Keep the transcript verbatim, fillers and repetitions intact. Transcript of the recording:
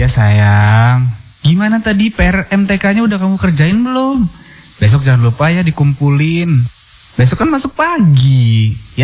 Iya sayang. Gimana tadi P R M T K-nya udah kamu kerjain belum? Besok jangan lupa ya dikumpulin. Besok kan masuk pagi, ya.